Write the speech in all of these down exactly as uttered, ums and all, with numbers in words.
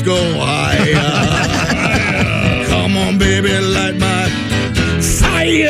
go higher. Come on, baby, light my fire.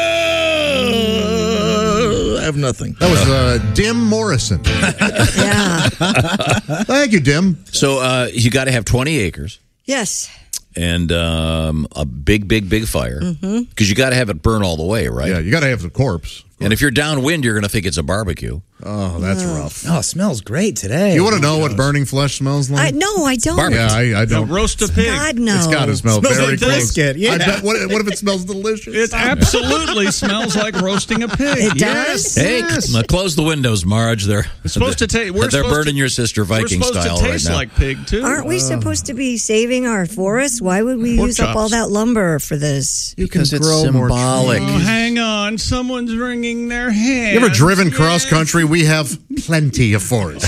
I have nothing. That was uh, Dim Morrison. Yeah. Thank you, Dim. So uh, you got to have twenty acres. Yes. And um, a big, big, big fire. Because you got to have it burn all the way, right? Yeah, you got to have the corpse. And if you're downwind, you're going to think it's a barbecue. Oh, that's rough. Oh, it smells great today. You want to know what burning flesh smells like? I, no, I don't. Barbecue. Yeah, I, I don't. Roast a pig. God, no. It's got to smell Smells very like close. brisket, yeah. I bet, what, what if it smells delicious? It absolutely smells like roasting a pig. It Yes. does? Hey, Yes. c- close the windows, Marge. They're It's supposed to taste. We're They're supposed burning to, your sister We're Viking supposed style to right taste now. like pig too. Aren't we supposed to be saving our forests? Why would we Pork use up all chops. that lumber for this? You can Because it's grow more symbolic. Oh, hang on. Someone's wringing their hands. You ever driven Yes. cross country? We have plenty of forest.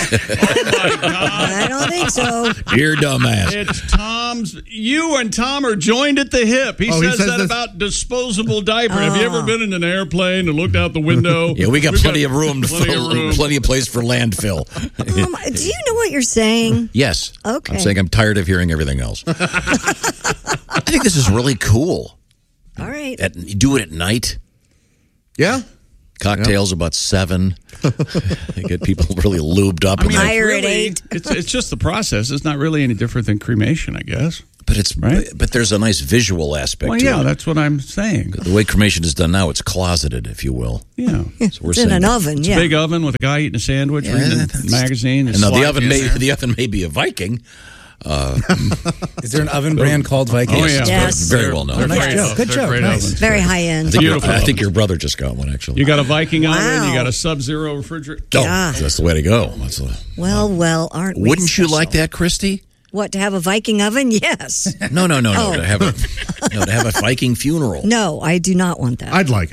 I don't think so. You're dumbass. It's Tom's. You and Tom are joined at the hip. He Oh, he says, says that this- about disposable diaper. Have you ever been in an airplane and looked out the window? Yeah, we got We've plenty of room to plenty fill, of room. plenty of place for landfill. Um, do you know what you're saying? Yes. Okay. I'm saying I'm tired of hearing everything else. I think this is really cool. All right. At, you do it at night. Yeah? Cocktails about seven. You get people really lubed up. I mean, and it's Fire at really- eight. It's, it's just the process. It's not really any different than cremation, I guess. but it's Right. but there's a nice visual aspect Well, to yeah, it. that's what I'm saying. The way cremation is done now, it's closeted, if you will. Yeah. So we're It's in saying an oven, It's yeah. a big oven with a guy eating a sandwich, Yeah, reading a that's- magazine. And now the slide oven in may there. the oven may be a Viking. Is there an oven brand called Viking? Oh, yeah. Yes. Very well known. They're Nice great joke. ovens. Good They're joke. great Nice. ovens. Very high end. I think, Beautiful I think ovens. your brother just got one, actually. You got a Viking oven. Wow. You got a Sub-Zero refrigerator. Oh, Yeah. that's the way to go. That's the- Well, well, aren't we? Wouldn't you special? like that, Christy? What, to have a Viking oven? Yes. No, no, no, no. Oh. To have a no, to have a Viking funeral. No, I do not want that. I'd like